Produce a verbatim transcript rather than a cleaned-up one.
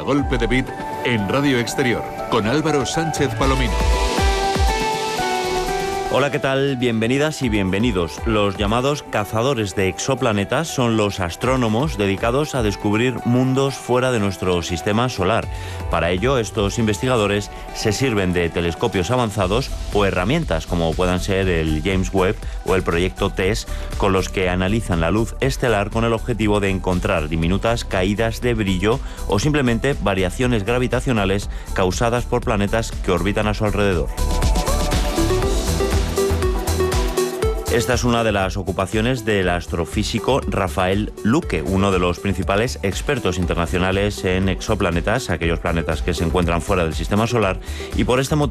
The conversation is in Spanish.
golpe de beat en Radio Exterior, con Álvaro Sánchez Palomino. Hola, ¿qué tal? Bienvenidas y bienvenidos. Los llamados cazadores de exoplanetas son los astrónomos dedicados a descubrir mundos fuera de nuestro sistema solar. Para ello, estos investigadores se sirven de telescopios avanzados o herramientas como puedan ser el James Webb o el proyecto TESS, con los que analizan la luz estelar con el objetivo de encontrar diminutas caídas de brillo o simplemente variaciones gravitacionales causadas por planetas que orbitan a su alrededor. Esta es una de las ocupaciones del astrofísico Rafael Luque, uno de los principales expertos internacionales en exoplanetas, aquellos planetas que se encuentran fuera del sistema solar, y por este motivo